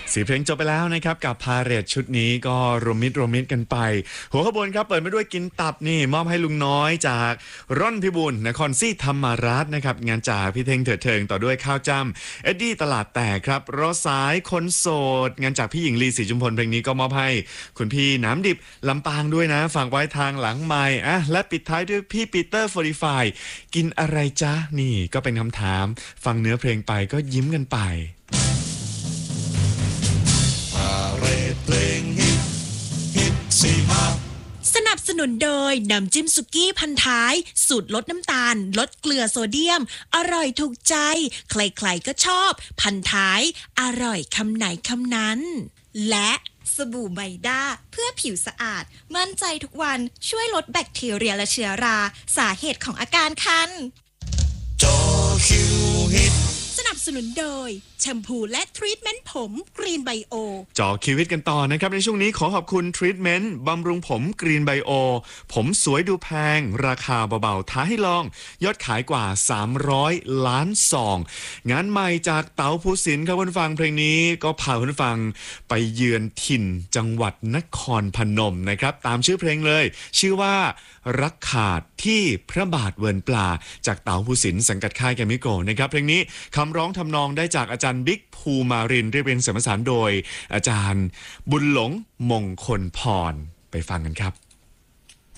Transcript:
4 เพลงจบไปแล้วนะครับกับพาเหรดชุดนี้ก็รวมมิตรกันไปหัวขบวนครับเปิดมาด้วยกินตับนี่มอบให้ลุงน้อยจากร่อนพิบูลนครซี่ธรรมาราชนะครับงานจากพี่เท่งเถิดเทิงต่อด้วยข้าวจ้ำเอ็ดดี้ตลาดแตกครับรอสายคนโสดงานจากพี่หญิงลีศรีจุมพลเพลงนี้ก็มอบให้คุณพี่น้ำดิบลำปางด้วยนะฝากไว้ทางหลังไมค์และปิดท้ายด้วยพี่ปีเตอร์45กินอะไรจ๊ะนี่ก็เป็นคำถามฟังเนื้อเพลงไปก็ยิ้มกันไปเพลงฮิตสนับสนุนโดยน้ำจิ้มสุกี้พันท้ายสูตรลดน้ำตาลลดเกลือโซเดียมอร่อยถูกใจใครๆก็ชอบพันท้ายอร่อยคำไหนคำนั้นและสบู่ไมด้าเพื่อผิวสะอาดมั่นใจทุกวันช่วยลดแบคทีเรียและเชื้อราสาเหตุของอาการคันจอคิวฮิตสนับสนุนโดยแชมพูและทรีทเมนต์ผมกรีนไบโอจอคิวิตกันต่อนะครับในช่วงนี้ขอขอบคุณทรีทเมนต์บำรุงผมกรีนไบโอผมสวยดูแพงราคาเบาๆท้าให้ลองยอดขายกว่า300 ล้านซองงานใหม่จากเต๋าภูสินทร์ครับคุณฟังเพลงนี้ก็พาคุณฟังไปเยือนถิ่นจังหวัดนครพนมนะครับตามชื่อเพลงเลยชื่อว่ารักขาดที่พระบาทเวิร์นปลาจากเต๋าภูสินทร์สังกัดค่ายแกรมมี่โกลด์นะครับเพลงนี้คำร้องทำนองได้จากอาจารย์บิ๊กภูมารินเรียบเรียงเสียงประสานโดยอาจารย์บุญหลงมงคลพรไปฟังกันครับ